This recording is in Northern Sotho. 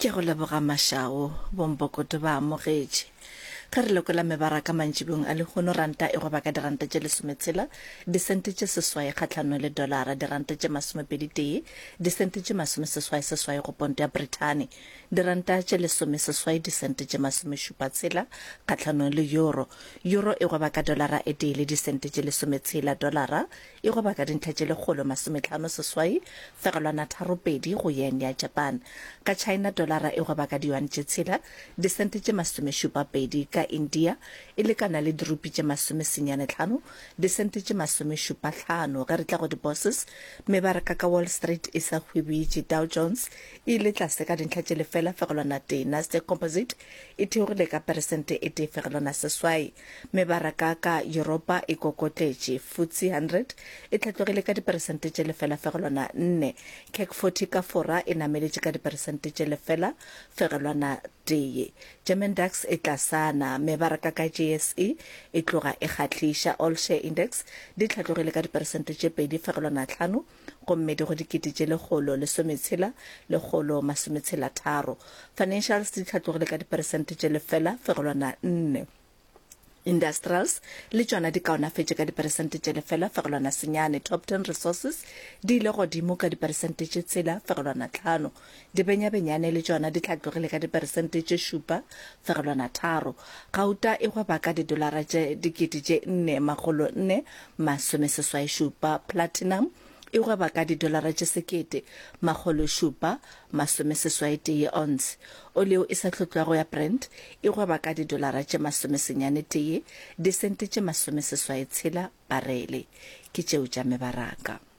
Ke go leboga Mashao bombokoto ba amogetše ka re lekola mebaraka mantšibong a legono ranta e go ba ka diranta tše lesometshela disente tše seswai kgatlhano le dolara diranta tše masomepedi disente tše masomeseswai go ponto ya Britain diranta tše lesomeseswai disente tše masomešupa tshela kgatlhano le euro e go ba ka dolara e tee le disente tše lesometshela dolara e go ba ka dintlha tše lekgolo masomehlano seswai fegelwana tharopedi go yen ya Japan ka China dolara e go ba ka diwan tše tshela disente tše masomešupa pedi ka India e lekana le dirupi tše masomesenyane hlano disente tše masomešupa hlano ga re tla go di-bosses mebaraka ka Wall Street e sa hwebitše Dow Jones e le tlase ka dintlha tše lefela fegelwana tee Nasdaq Composite e theogile ka peresente e tee fegelwana seswai mebaraka ka Europa e kokotletše FTSE 100 e hlatlogile ka diperesente tše lefela fegelwana 4 CAC 40 ka fora e nameletše ka diperesente tše lefela fegelwana tee German DAX e tlasana mebaraka ka JSE e tloga e kgatliša all share index di hlatlogile ka diperesente tše pedi fegelwana hlano gomme di go dikete tše lekgolo lesometshela lekgolo masometshela tharo financials di hlatlogile ka diperesente tše lefela fegelwana 4 Industrials le tšona di kaonafetše ka diperesente tše lefela fegelwana senyane top 10 resources di ile godimo ka diperesente tše tshela fegelwana hlano dibenyabenyane le tšona di hlatlogile ka diperesente tše šupa fegelwana tharo gauta e gweba ka didolara tše dikete tše 4,4 masomeseswai šupa platinum e gweba ka didolara tše sekete makgolo šupa masomeseswai tee ons oleo e sa tlhotlwago ya Brent e gweba ka didolara tše masomesenyane tee disente tše masomeseswai tshela barele ke tšeo tša mebaraka.